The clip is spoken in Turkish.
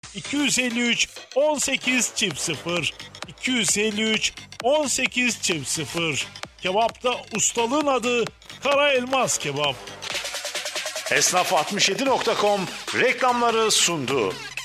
253 18 çift 0. 253 18 çift 0. Kebapta ustalığın adı Kara Elmas Kebap. Esnaf67.com reklamları sundu.